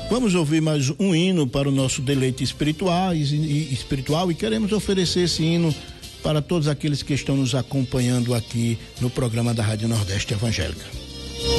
Vamos ouvir mais um hino para o nosso deleite espiritual e queremos oferecer esse hino para todos aqueles que estão nos acompanhando aqui no programa da Rádio Nordeste Evangélica.